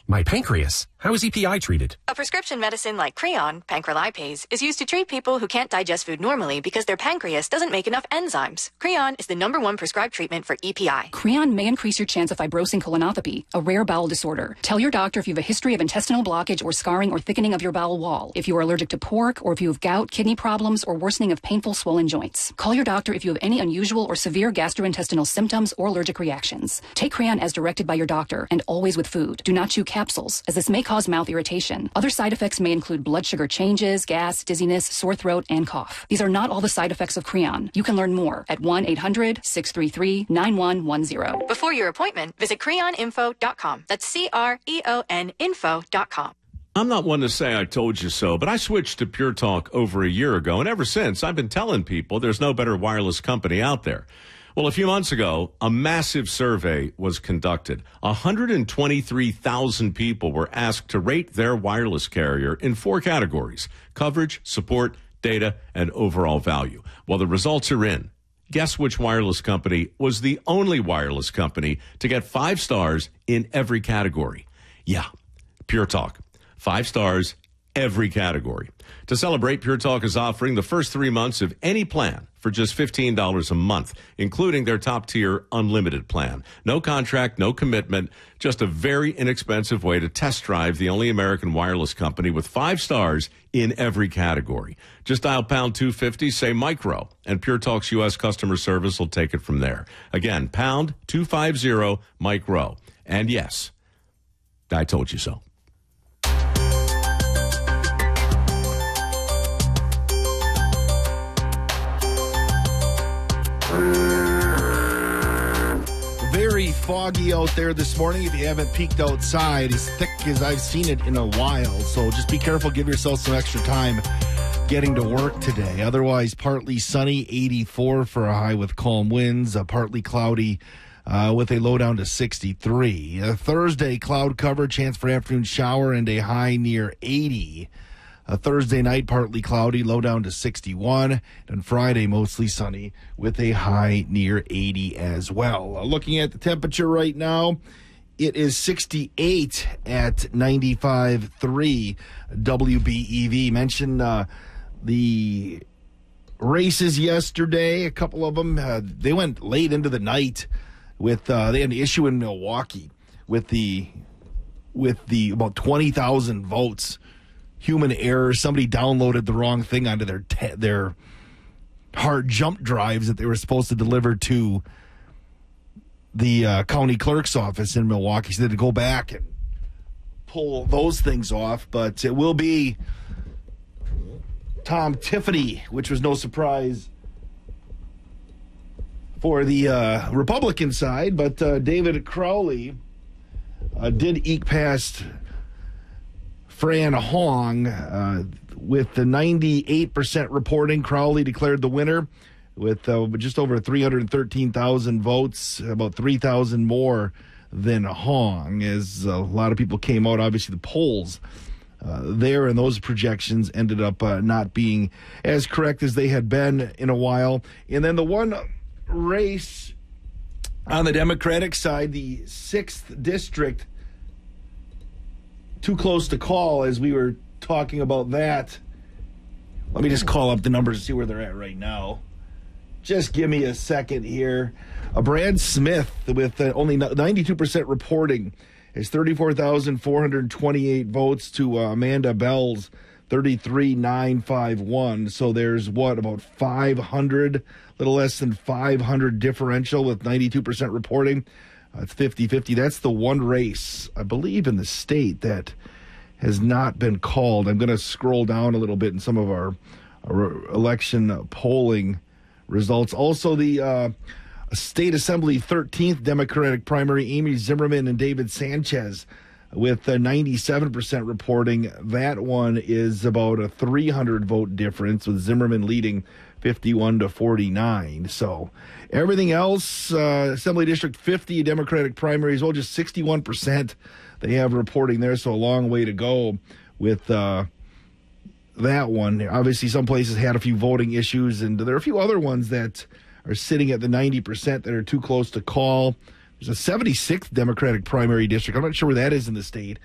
My pancreas. How is EPI treated? A prescription medicine like Creon, pancrelipase, is used to treat people who can't digest food normally because their pancreas doesn't make enough enzymes. Creon is the #1 prescribed treatment for EPI. Creon may increase your chance of fibrosing colonopathy, a rare bowel disorder. Tell your doctor if you have a history of intestinal blockage or scarring or thickening of your bowel wall, if you are allergic to pork, or if you have gout, kidney problems, or worsening of painful swollen joints. Call your doctor if you have any unusual or severe gastrointestinal symptoms or allergic reactions. Take Creon as directed by your doctor and always with food. Do not chew capsules, as this may cause mouth irritation. Other side effects may include blood sugar changes, gas, dizziness, sore throat, and cough. These are not all the side effects of Creon. You can learn more at 1-800-633-9110. Before your appointment, visit creoninfo.com. That's CREON info.com. I'm not one to say I told you so, but I switched to Pure Talk over a year ago, and ever since, I've been telling people there's no better wireless company out there. Well, a few months ago, a massive survey was conducted. 123,000 people were asked to rate their wireless carrier in 4 categories: coverage, support, data, and overall value. Well, the results are in. Guess which wireless company was the only wireless company to get 5 stars in every category? Yeah, Pure Talk. 5 stars, every category. To celebrate, Pure Talk is offering the first 3 months of any plan for just $15 a month, including their top-tier unlimited plan. No contract, no commitment, just a very inexpensive way to test drive the only American wireless company with 5 stars in every category. Just dial pound 250, say micro, and Pure Talk's U.S. customer service will take it from there. Again, pound 250 micro. And yes, I told you so. Very foggy out there this morning. If you haven't peeked outside, as thick as I've seen it in a while. So just be careful. Give yourself some extra time getting to work today. Otherwise, partly sunny, 84 for a high with calm winds. Partly cloudy with a low down to 63. Thursday, cloud cover, chance for afternoon shower, and a high near 80. Thursday night, partly cloudy, low down to 61. And Friday, mostly sunny with a high near 80 as well. Looking at the temperature right now, it is 68 at 95.3 WBEV. Mentioned the races yesterday, a couple of them. They went late into the night with they had an issue in Milwaukee with the about 20,000 votes. Human error. Somebody downloaded the wrong thing onto their hard jump drives that they were supposed to deliver to the county clerk's office in Milwaukee. So they had to go back and pull those things off. But it will be Tom Tiffany, which was no surprise for the Republican side. But David Crowley did eke past Fran Hong with the 98% reporting. Crowley declared the winner with just over 313,000 votes, about 3,000 more than Hong, as a lot of people came out. Obviously, the polls there and those projections ended up not being as correct as they had been in a while. And then the one race on the Democratic side, the 6th district, too close to call as we were talking about that. Let me just call up the numbers and see where they're at right now. Just give me a second here. Brad Smith with only 92% reporting is 34,428 votes to Amanda Bell's 33,951. So there's about 500, little less than 500 differential with 92% reporting. It's 50-50. That's the one race, I believe, in the state that has not been called. I'm going to scroll down a little bit in some of our election polling results. Also, the State Assembly 13th Democratic primary, Amy Zimmerman and David Sanchez with 97% reporting. That one is about a 300-vote difference, with Zimmerman leading 51-49. So everything else, Assembly District 50 Democratic primary as well, just 61% they have reporting there. So a long way to go with that one. Obviously, some places had a few voting issues, and there are a few other ones that are sitting at the 90% that are too close to call. There's a 76th Democratic primary district. I'm not sure where that is in the state.